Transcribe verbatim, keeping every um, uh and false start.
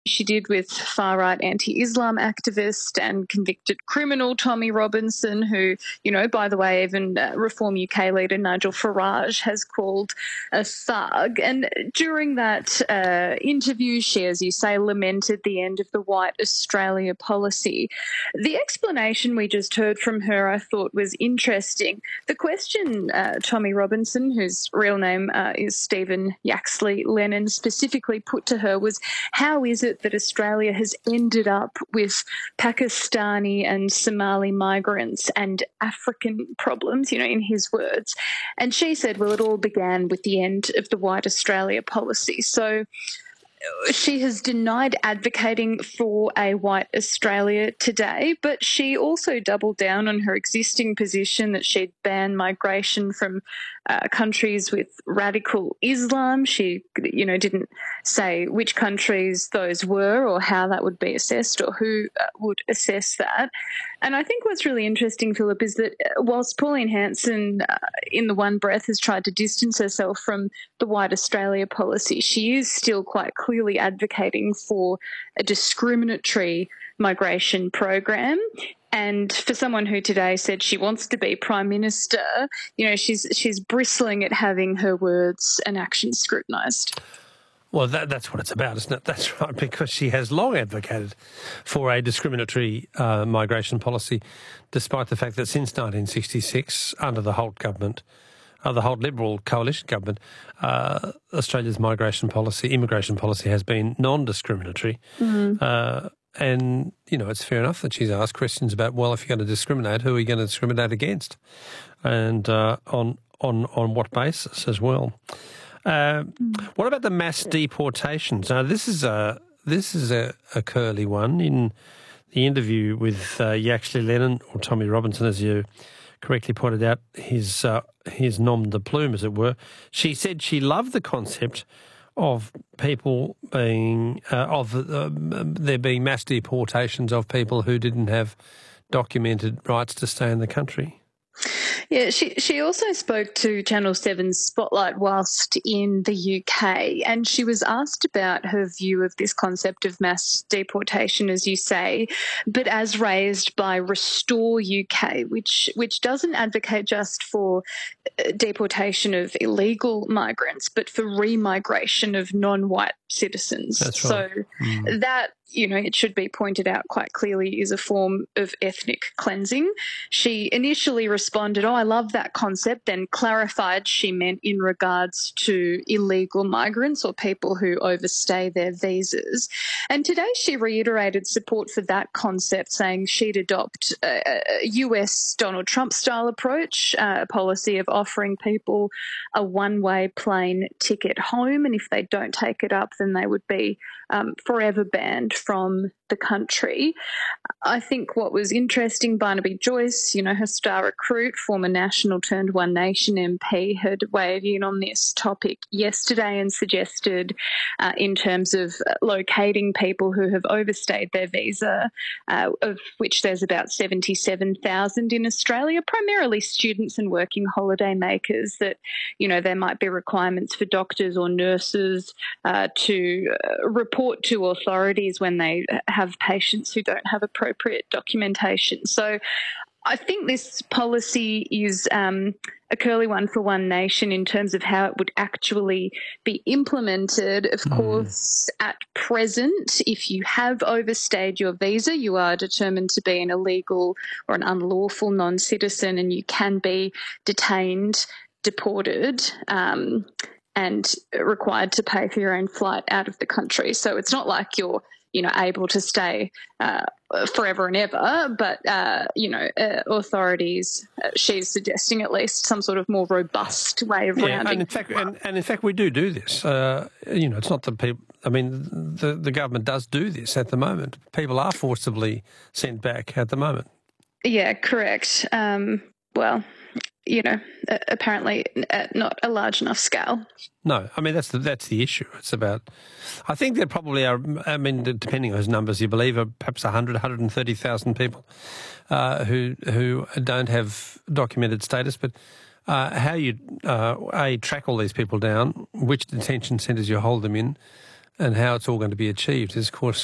she did with far-right anti-Islam activist and convicted criminal Tommy Robinson, who, you know, by the way, even uh, Reform U K leader Nigel Farage has called a thug. And during that uh, interview, she, as you say, lamented the end of the White Australia policy. The explanation we just heard from her, I thought, was interesting. The question uh, Tommy Robinson, whose real name uh, is Stephen Yaxley Lennon, specifically put to her was, how is it that Australia has ended up with Pakistani and Somali migrants and African problems, you know, in his words? And she said, well, it all began with the end of the White Australia policy. So she has denied advocating for a white Australia today, but she also doubled down on her existing position that she'd ban migration from uh, countries with radical Islam. She, you know, didn't say which countries those were or how that would be assessed or who uh, would assess that. And I think what's really interesting, Philip, is that whilst Pauline Hanson, uh, in the one breath, has tried to distance herself from the White Australia policy, she is still quite clearly advocating for a discriminatory migration program. And for someone who today said she wants to be Prime Minister, you know, she's she's bristling at having her words and actions scrutinised. Well, that, that's what it's about, isn't it? That's right, because she has long advocated for a discriminatory uh, migration policy, despite the fact that since nineteen sixty-six, under the Holt government, uh, the Holt Liberal coalition government, uh, Australia's migration policy, immigration policy has been non-discriminatory. Mm. Uh, and, you know, it's fair enough that she's asked questions about, well, if you're going to discriminate, who are you going to discriminate against? And uh, on, on, on what basis as well? Uh, what about the mass deportations? Now, this is a this is a, a curly one. In the interview with uh, Yaxley Lennon, or Tommy Robinson, as you correctly pointed out, his uh, his nom de plume, as it were, she said she loved the concept of people being uh, of uh, there being mass deportations of people who didn't have documented rights to stay in the country. Yeah, she she also spoke to Channel seven's Spotlight whilst in the U K, and she was asked about her view of this concept of mass deportation, as you say, but as raised by Restore U K, which which doesn't advocate just for deportation of illegal migrants, but for remigration of non-white citizens. That's right. So mm. that, you know, it should be pointed out quite clearly, is a form of ethnic cleansing. She initially responded, oh, I love that concept, then clarified she meant in regards to illegal migrants or people who overstay their visas. And today she reiterated support for that concept, saying she'd adopt a, a U S Donald Trump-style approach, uh, a policy of offering people a one-way plane ticket home, and if they don't take it up, then they would be um, forever banned from the country. I think what was interesting, Barnaby Joyce, you know, her star recruit, former National turned One Nation M P, had weighed in on this topic yesterday and suggested, uh, in terms of locating people who have overstayed their visa, uh, of which there's about seventy-seven thousand in Australia, primarily students and working holiday makers, that, you know, there might be requirements for doctors or nurses uh, to uh, report to authorities when they have patients who don't have appropriate documentation. So I think this policy is um, a curly one for One Nation in terms of how it would actually be implemented. Of mm. course, at present, if you have overstayed your visa, you are determined to be an illegal or an unlawful non-citizen, and you can be detained, deported, um, and required to pay for your own flight out of the country. So it's not like you're, you know, able to stay uh, forever and ever, but, uh, you know, uh, authorities, uh, she's suggesting at least some sort of more robust way of yeah, rounding. And in fact, and, and in fact, we do do this. Uh, you know, it's not that people, I mean, the, the government does do this at the moment. People are forcibly sent back at the moment. Yeah, correct. Um, well, you know, uh, apparently at not a large enough scale. No, I mean, that's the, that's the issue. It's about, I think there probably are, I mean, depending on those numbers you believe, are perhaps one hundred, one hundred thirty thousand people uh, who who don't have documented status. But uh, how you, uh, A, track all these people down, which detention centres you hold them in, and how it's all going to be achieved is, of course,